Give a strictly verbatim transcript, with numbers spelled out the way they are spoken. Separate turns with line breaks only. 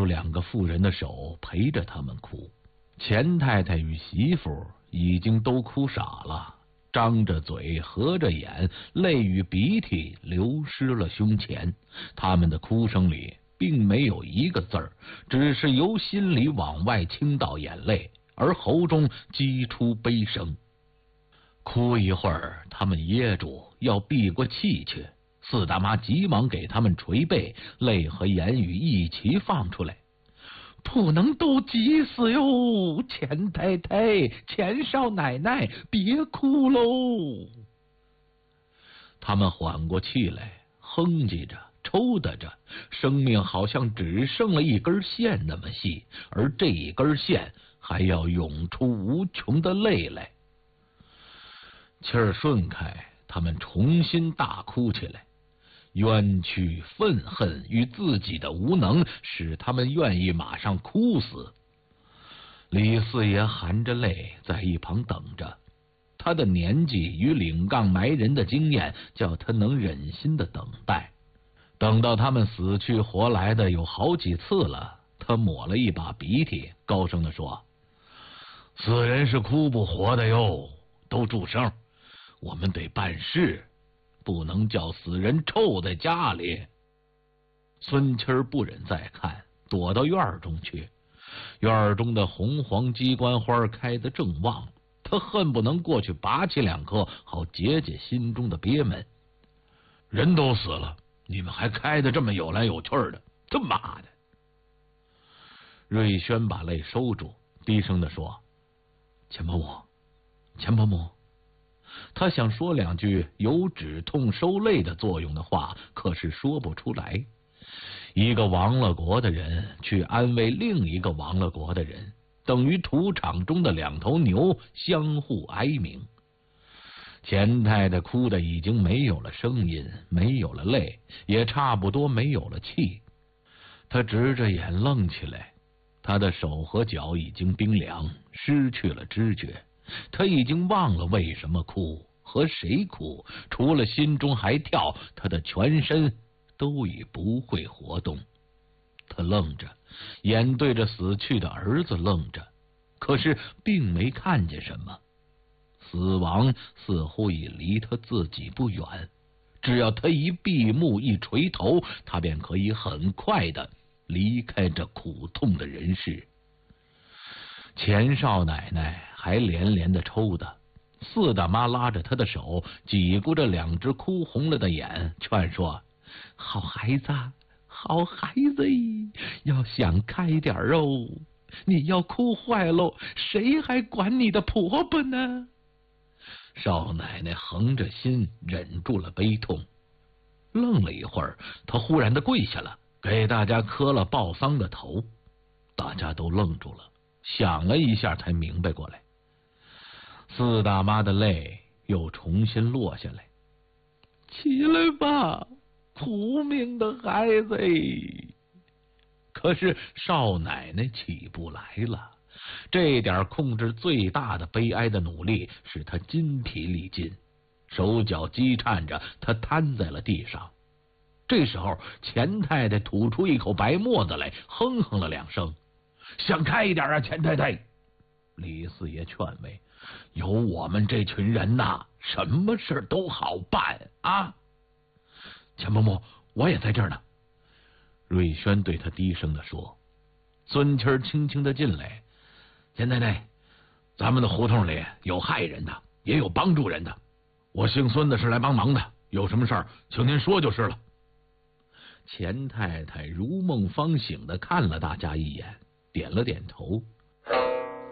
出两个妇人的手，陪着他们哭。钱太太与媳妇已经都哭傻了，张着嘴，合着眼，泪与鼻涕流湿了胸前。他们的哭声里并没有一个字儿，只是由心里往外倾倒眼泪，而喉中激出悲声。哭一会儿，他们噎住，要闭过气去。四大妈急忙给他们捶背，泪和言语一起放出来。不能都急死哟！钱太太、钱少奶奶，别哭喽！他们缓过气来，哼唧着，抽打着，生命好像只剩了一根线那么细，而这一根线还要涌出无穷的泪来。气儿顺开，他们重新大哭起来。冤屈、愤恨与自己的无能，使他们愿意马上哭死。李四爷含着泪在一旁等着，他的年纪与领杠埋人的经验，叫他能忍心的等待。等到他们死去活来的有好几次了，他抹了一把鼻涕，高声的说：“死人是哭不活的哟，都住声，我们得办事。”不能叫死人臭在家里。孙七儿不忍再看，躲到院中去。院中的红黄鸡冠花开得正旺，他恨不能过去拔起两颗，好解解心中的憋闷。人都死了，你们还开得这么有来有趣的，他妈的！瑞轩把泪收住，低声的说：“钱伯母，钱伯母。”他想说两句有止痛收泪的作用的话，可是说不出来。一个亡了国的人去安慰另一个亡了国的人，等于土场中的两头牛相互哀鸣。钱太太哭得已经没有了声音，没有了泪，也差不多没有了气。她直着眼愣起来，她的手和脚已经冰凉，失去了知觉。他已经忘了为什么哭，和谁哭，除了心中还跳，他的全身都已不会活动。他愣着，眼对着死去的儿子愣着，可是并没看见什么。死亡似乎已离他自己不远，只要他一闭目一垂头，他便可以很快的离开这苦痛的人世。钱少奶奶还连连的抽的，四大妈拉着她的手，挤咕着两只哭红了的眼，劝说：“好孩子，好孩子，要想开点哦！你要哭坏喽，谁还管你的婆婆呢？”少奶奶横着心，忍住了悲痛，愣了一会儿，她忽然的跪下了，给大家磕了报丧的头。大家都愣住了，想了一下才明白过来。四大妈的泪又重新落下来。起来吧，苦命的孩子！可是少奶奶起不来了，这点控制最大的悲哀的努力使她筋疲力尽，手脚击颤着，她瘫在了地上。这时候钱太太吐出一口白沫子来，哼哼了两声：“想开一点啊，钱太太！”李四爷劝慰：“有我们这群人呐，什么事都好办啊！”钱伯母，我也在这儿呢。瑞轩对他低声的说。孙七儿轻轻的进来：“钱太太，咱们的胡同里有害人的，也有帮助人的。我姓孙的是来帮忙的，有什么事儿，请您说就是了。”钱太太如梦方醒的看了大家一眼，点了点头，